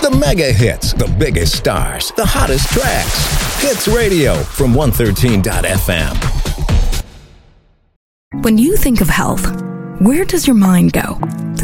The mega hits, the biggest stars, the hottest tracks. Hits Radio from 113.fm. When you think of health, where does your mind go?